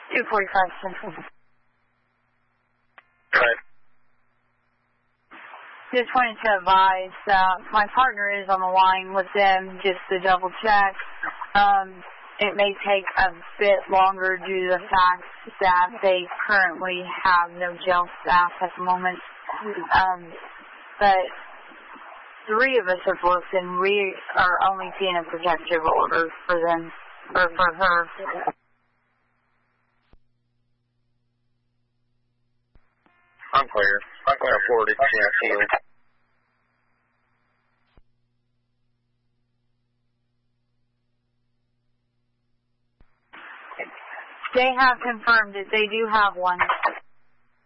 245 Central. Right. Just wanted to advise, my partner is on the line with them just to double check. It may take a bit longer due to the fact that they currently have no jail staff at the moment. But 3 of us have looked and we are only seeing a protective order for them, or for her. I'm clear. I'm clear forward it to you. They have confirmed that they do have one.